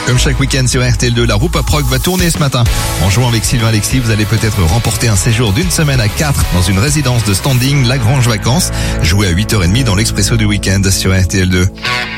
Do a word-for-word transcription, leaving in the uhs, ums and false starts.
Comme chaque week-end sur R T L deux, la roue Pop Rock va tourner ce matin. En jouant avec Sylvain Alexis, vous allez peut-être remporter un séjour d'une semaine à quatre dans une résidence de standing Lagrange Vacances. Jouez à huit heures trente dans l'Expresso du week-end sur R T L deux.